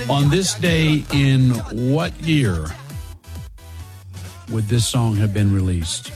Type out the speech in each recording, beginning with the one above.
On this day in what year would this song have been released?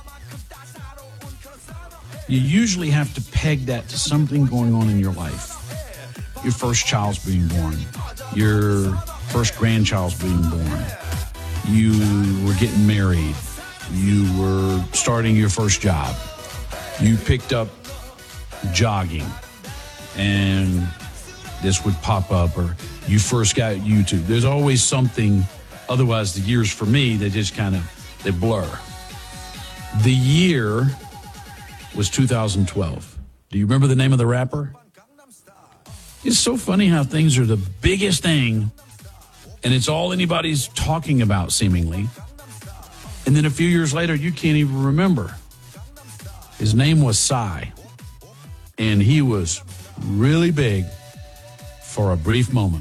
You usually have to peg that to something going on in your life. Your first child's being born. Your first grandchild's being born. You were getting married. You were starting your first job. You picked up jogging, and this would pop up, or you first got YouTube. There's always something. Otherwise, the years for me, they just they blur. The year was 2012. Do you remember the name of the rapper? It's so funny how things are the biggest thing, and it's all anybody's talking about, seemingly. And then a few years later, you can't even remember. His name was Psy, and he was really big for a brief moment.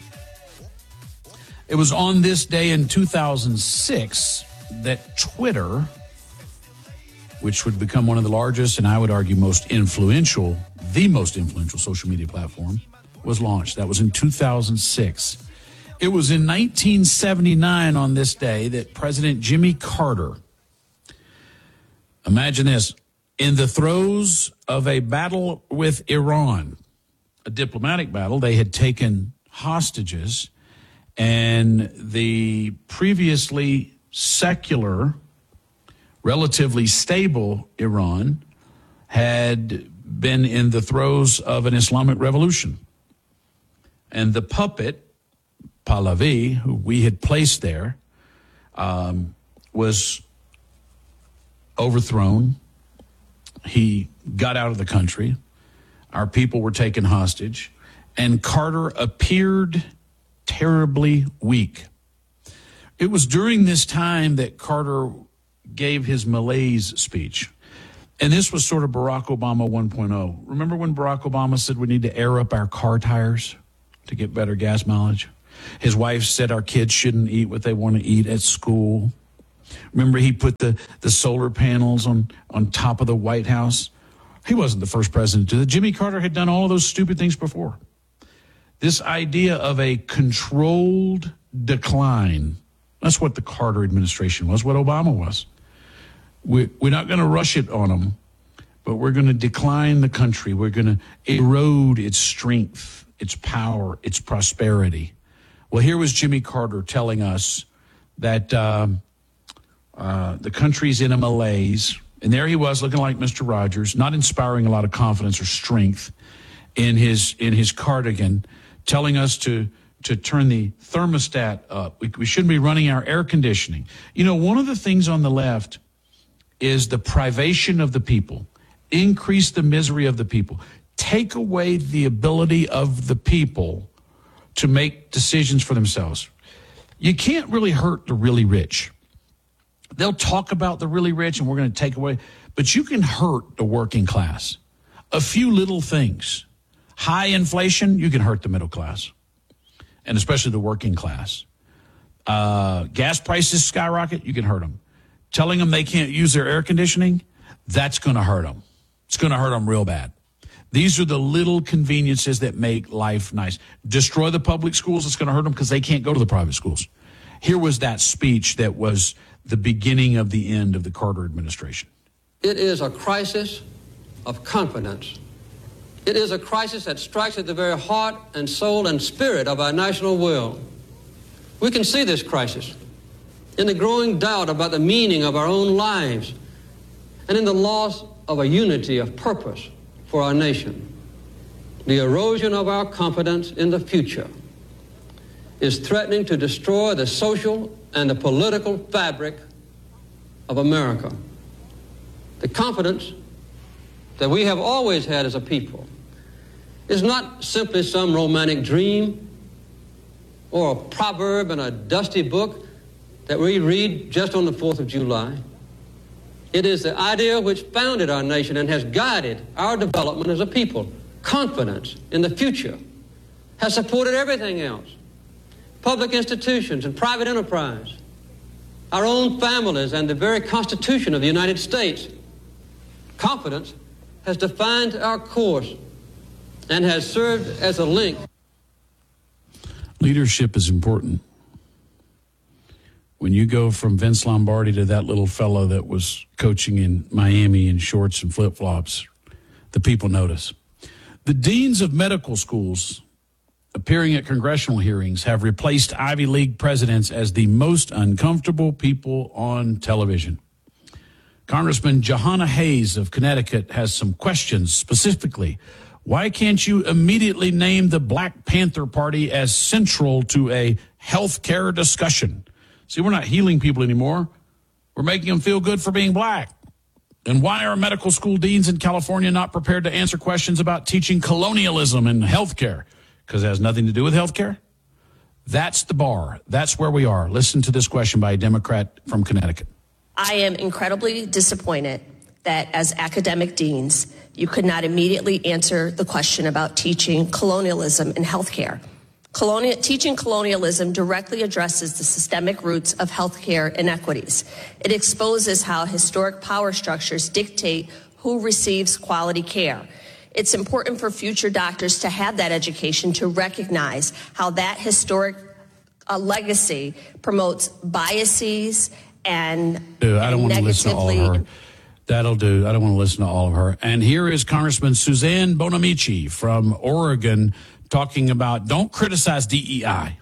It was on this day in 2006 that Twitter, which would become one of the largest and I would argue the most influential social media platform, was launched. That was in 2006. It was in 1979 on this day that President Jimmy Carter, imagine this, in the throes of a battle with Iran, a diplomatic battle, they had taken hostages, and the previously secular, relatively stable Iran had been in the throes of an Islamic revolution. And the puppet, Pahlavi, who we had placed there, was overthrown. He got out of the country. Our people were taken hostage. And Carter appeared terribly weak. It was during this time that Carter gave his malaise speech. And this was sort of Barack Obama 1.0. Remember when Barack Obama said we need to air up our car tires to get better gas mileage? His wife said our kids shouldn't eat what they want to eat at school. Remember he put the solar panels on top of the White House? He wasn't the first president to do that. Jimmy Carter had done all of those stupid things before. This idea of a controlled decline, that's what the Carter administration was, what Obama was. We're not going to rush it on them, but we're going to decline the country. We're going to erode its strength, its power, its prosperity. Well, here was Jimmy Carter telling us that the country's in a malaise, and there he was looking like Mr. Rogers, not inspiring a lot of confidence or strength in his cardigan, telling us to turn the thermostat up. We shouldn't be running our air conditioning. You know, one of the things on the left is the privation of the people, increase the misery of the people, take away the ability of the people to make decisions for themselves. You can't really hurt the really rich. They'll talk about the really rich and we're going to take away, but you can hurt the working class. A few little things. High inflation, you can hurt the middle class, and especially the working class. Gas prices skyrocket, you can hurt them. Telling them they can't use their air conditioning, that's going to hurt them. It's going to hurt them real bad. These are the little conveniences that make life nice. Destroy the public schools, it's going to hurt them because they can't go to the private schools. Here was that speech that was the beginning of the end of the Carter administration. It is a crisis of confidence. It is a crisis that strikes at the very heart and soul and spirit of our national will. We can see this crisis in the growing doubt about the meaning of our own lives and in the loss of a unity of purpose for our nation. The erosion of our confidence in the future is threatening to destroy the social and the political fabric of America. The confidence that we have always had as a people is not simply some romantic dream or a proverb in a dusty book that we read just on the 4th of July. It is the idea which founded our nation and has guided our development as a people. Confidence in the future has supported everything else. Public institutions and private enterprise, our own families, and the very Constitution of the United States. Confidence has defined our course and has served as a link. Leadership is important. When you go from Vince Lombardi to that little fellow that was coaching in Miami in shorts and flip-flops, the people notice. The deans of medical schools appearing at congressional hearings have replaced Ivy League presidents as the most uncomfortable people on television. Congressman Jahana Hayes of Connecticut has some questions specifically. Why can't you immediately name the Black Panther Party as central to a health care discussion? See, we're not healing people anymore. We're making them feel good for being black. And why are medical school deans in California not prepared to answer questions about teaching colonialism in health care? Because it has nothing to do with health care? That's the bar. That's where we are. Listen to this question by a Democrat from Connecticut. I am incredibly disappointed that as academic deans, you could not immediately answer the question about teaching colonialism in healthcare. Teaching colonialism directly addresses the systemic roots of healthcare inequities. It exposes how historic power structures dictate who receives quality care. It's important for future doctors to have that education to recognize how that historic legacy promotes biases and I don't want to listen to all of her. That'll do. I don't want to listen to all of her. And here is Congressman Suzanne Bonamici from Oregon talking about don't criticize DEI.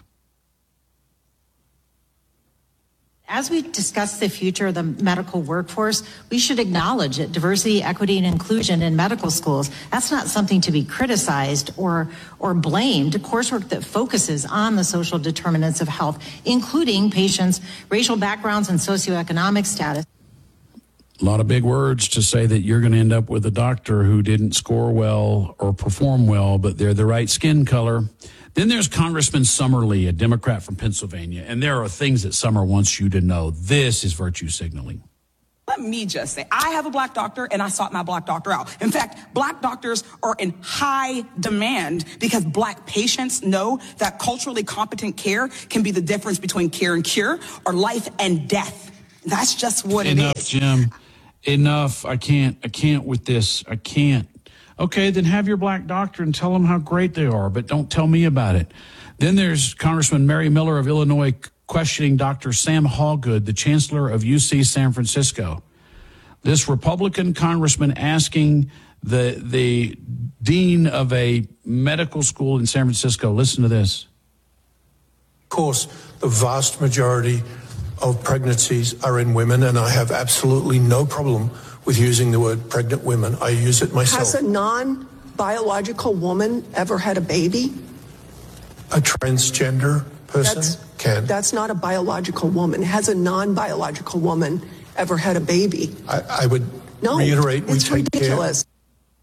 As we discuss the future of the medical workforce, we should acknowledge that diversity, equity, and inclusion in medical schools, that's not something to be criticized or blamed. Coursework that focuses on the social determinants of health, including patients' racial backgrounds and socioeconomic status. A lot of big words to say that you're going to end up with a doctor who didn't score well or perform well, but they're the right skin color. Then there's Congressman Summerlee, a Democrat from Pennsylvania, and there are things that Summer wants you to know. This is virtue signaling. Let me just say, I have a black doctor, and I sought my black doctor out. In fact, black doctors are in high demand because black patients know that culturally competent care can be the difference between care and cure or life and death. That's just what it is. Enough, Jim. Enough. I can't with this. I can't. Okay, then have your black doctor and tell them how great they are, but don't tell me about it. Then there's Congressman Mary Miller of Illinois questioning Dr. Sam Hallgood, the chancellor of UC San Francisco. This Republican congressman asking the dean of a medical school in San Francisco, listen to this. Of course, the vast majority of pregnancies are in women, and I have absolutely no problem with using the word pregnant women. I use it myself. Has a non-biological woman ever had a baby? A transgender person can. That's not a biological woman. Has a non-biological woman ever had a baby? I would reiterate, we it's take ridiculous. care.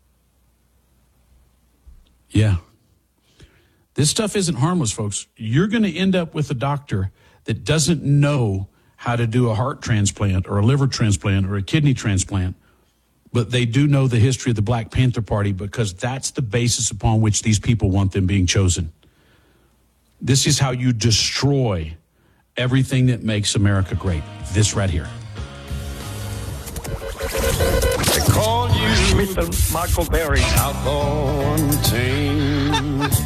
Yeah. This stuff isn't harmless, folks. You're going to end up with a doctor that doesn't know how to do a heart transplant or a liver transplant or a kidney transplant, but they do know the history of the Black Panther Party because that's the basis upon which these people want them being chosen. This is how you destroy everything that makes America great. This right here. They call you Mr. Michael Berry out on Thames.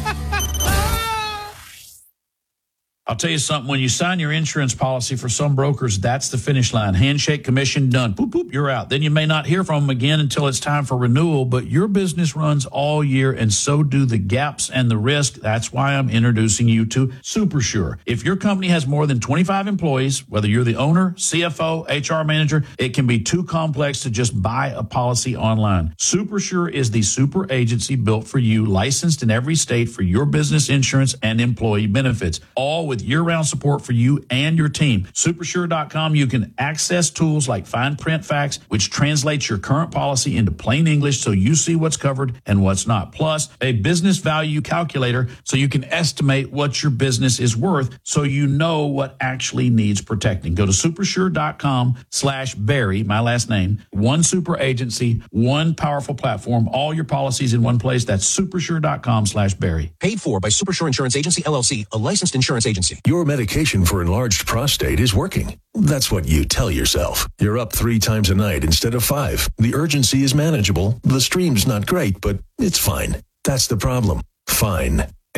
I'll tell you something, when you sign your insurance policy for some brokers, that's the finish line. Handshake, commission, done. Boop, boop, you're out. Then you may not hear from them again until it's time for renewal, but your business runs all year and so do the gaps and the risk. That's why I'm introducing you to SuperSure. If your company has more than 25 employees, whether you're the owner, CFO, HR manager, it can be too complex to just buy a policy online. SuperSure is the super agency built for you, licensed in every state for your business insurance and employee benefits, all with year-round support for you and your team. Supersure.com, you can access tools like Fine Print Facts, which translates your current policy into plain English so you see what's covered and what's not. Plus, a business value calculator so you can estimate what your business is worth so you know what actually needs protecting. Go to supersure.com/Barry, my last name. One super agency, one powerful platform, all your policies in one place. That's supersure.com/Barry. Paid for by Supersure Insurance Agency, LLC, a licensed insurance agency. Your medication for enlarged prostate is working. That's what you tell yourself. You're up 3 times a night instead of 5. The urgency is manageable. The stream's not great, but it's fine. That's the problem. Fine.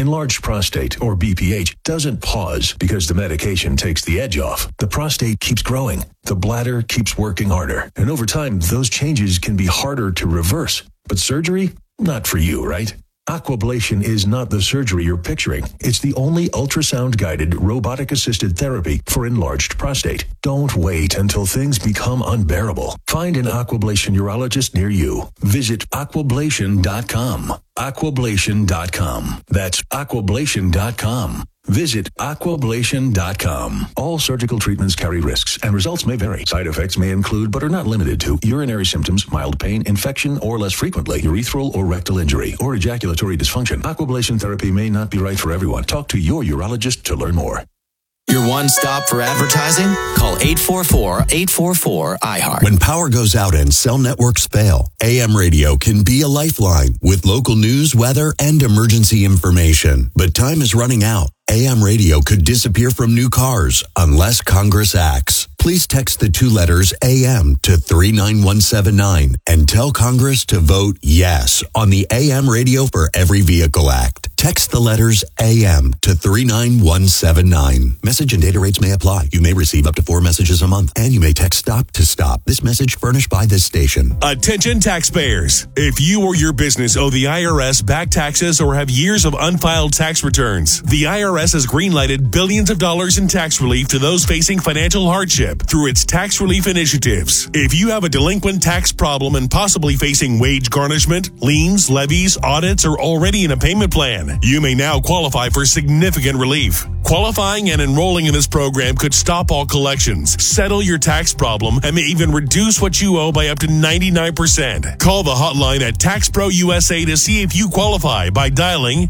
Enlarged prostate, or BPH, doesn't pause because the medication takes the edge off. The prostate keeps growing. The bladder keeps working harder. And over time, those changes can be harder to reverse. But surgery? Not for you, right? Aquablation is not the surgery you're picturing. It's the only ultrasound-guided, robotic-assisted therapy for enlarged prostate. Don't wait until things become unbearable. Find an Aquablation urologist near you. Visit aquablation.com. Aquablation.com. That's aquablation.com. Visit aquablation.com. All surgical treatments carry risks, and results may vary. Side effects may include, but are not limited to, urinary symptoms, mild pain, infection, or less frequently, urethral or rectal injury, or ejaculatory dysfunction. Aquablation therapy may not be right for everyone. Talk to your urologist to learn more. Your one stop for advertising? Call 844-844-iHeart. When power goes out and cell networks fail, AM radio can be a lifeline with local news, weather, and emergency information. But time is running out. AM radio could disappear from new cars unless Congress acts. Please text the 2 letters AM to 39179 and tell Congress to vote yes on the AM Radio for Every Vehicle Act. Text the letters AM to 39179. Message and data rates may apply. You may receive up to 4 messages a month, and you may text STOP to STOP. This message furnished by this station. Attention taxpayers. If you or your business owe the IRS back taxes or have years of unfiled tax returns, the IRS has greenlighted billions of dollars in tax relief to those facing financial hardship through its tax relief initiatives. If you have a delinquent tax problem and possibly facing wage garnishment, liens, levies, audits, or already in a payment plan, you may now qualify for significant relief. Qualifying and enrolling in this program could stop all collections, settle your tax problem, and may even reduce what you owe by up to 99%. Call the hotline at TaxPro USA to see if you qualify by dialing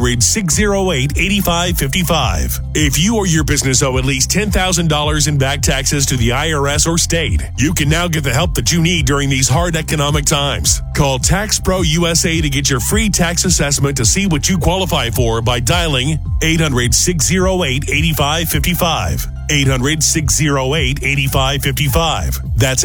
800-608-8555. If you or your business owe at least $10,000 in back taxes to the IRS or state, you can now get the help that you need during these hard economic times. Call TaxPro USA to get your free tax assessment to see what you qualify for by dialing 800-608-8555. 800-608-8555. That's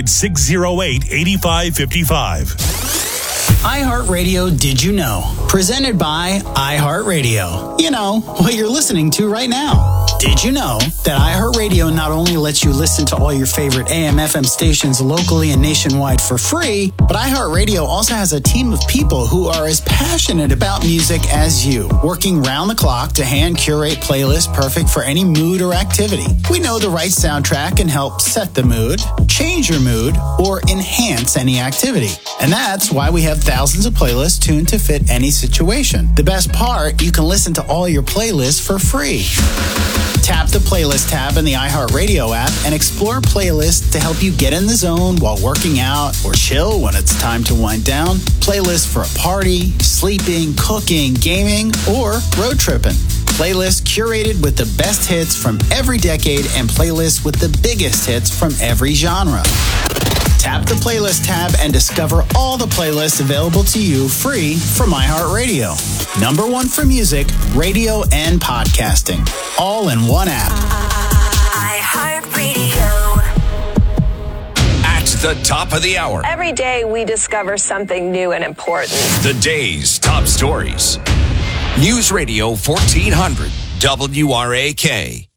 800-608-8555. iHeartRadio Did You Know? Presented by iHeartRadio. You know, what you're listening to right now. Did you know that iHeartRadio not only lets you listen to all your favorite AM/FM stations locally and nationwide for free, but iHeartRadio also has a team of people who are as passionate about music as you, working round the clock to hand curate playlists perfect for any mood or activity. We know the right soundtrack can help set the mood, change your mood, or enhance any activity. And that's why we have thousands of playlists tuned to fit any situation. The best part, you can listen to all your playlists for free. Tap the playlist tab in the iHeartRadio app and explore playlists to help you get in the zone while working out or chill when it's time to wind down. Playlists for a party, sleeping, cooking, gaming, or road tripping. Playlists curated with the best hits from every decade and playlists with the biggest hits from every genre. Tap the playlist tab and discover all the playlists available to you free from iHeartRadio. Number 1 for music, radio, and podcasting. All in one app. iHeartRadio. At the top of the hour. Every day we discover something new and important. The day's top stories. News Radio 1400 WRAK.